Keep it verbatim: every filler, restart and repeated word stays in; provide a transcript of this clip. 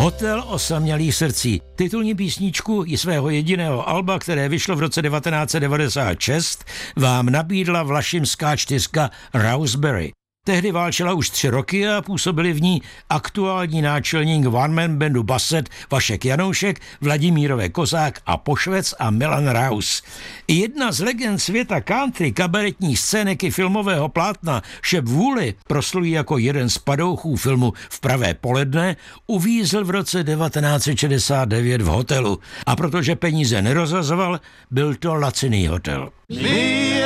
Hotel osamělých srdcí. Titulní písničku i svého jediného alba, které vyšlo v roce devatenáct set devadesát šest, vám nabídla vlašimská čtyřka Raspberry. Tehdy válčila už tři roky a působili v ní aktuální náčelník one-man bandu Baset Vašek Janoušek, Vladimírové Kozák a Pošvec a Milan Raus. I jedna z legend světa country, kabaretní scéneky filmového plátna Šep Vůli, proslulý jako jeden z padouchů filmu V pravé poledne, uvízl v roce devatenáct set šedesát devět v hotelu. A protože peníze nerozhazoval, byl to laciný hotel.